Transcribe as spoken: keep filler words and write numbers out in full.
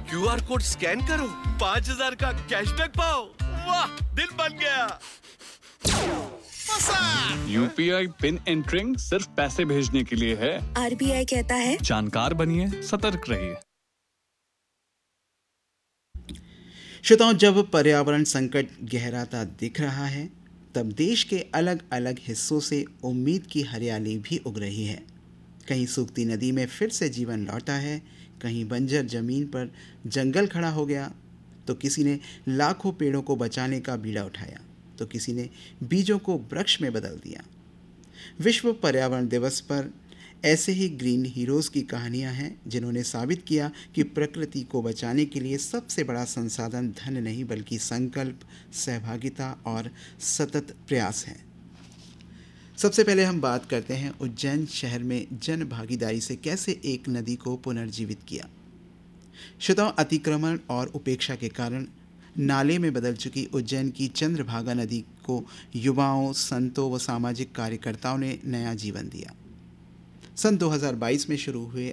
QR code scan करो, पाँच हजार का कैशबैक पाओ। वाह, दिल बन गया। यूपीआई पिन एंटरिंग सिर्फ पैसे भेजने के लिए है। आरबीआई कहता है जानकार बनिए, सतर्क रहिए। श्रोताओं, जब पर्यावरण संकट गहराता दिख रहा है, तब देश के अलग अलग हिस्सों से उम्मीद की हरियाली भी उग रही है। कहीं सूखती नदी में फिर से जीवन लौटा है, कहीं बंजर जमीन पर जंगल खड़ा हो गया, तो किसी ने लाखों पेड़ों को बचाने का बीड़ा उठाया, तो किसी ने बीजों को वृक्ष में बदल दिया। विश्व पर्यावरण दिवस पर ऐसे ही ग्रीन हीरोज़ की कहानियां हैं, जिन्होंने साबित किया कि प्रकृति को बचाने के लिए सबसे बड़ा संसाधन धन नहीं, बल्कि संकल्प, सहभागिता और सतत प्रयास है। सबसे पहले हम बात करते हैं उज्जैन शहर में जन भागीदारी से कैसे एक नदी को पुनर्जीवित किया। श्रोताओं, अतिक्रमण और उपेक्षा के कारण नाले में बदल चुकी उज्जैन की चंद्रभागा नदी को युवाओं, संतों व सामाजिक कार्यकर्ताओं ने नया जीवन दिया। सन दो हज़ार बाईस में शुरू हुए